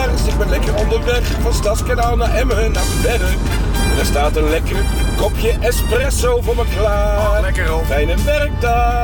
Dus ik ben lekker onderweg van Stadskanaal naar Emmen, naar Bergen. En er staat een lekker kopje espresso voor me klaar. Oh, lekker, Ron. Fijne werkdag.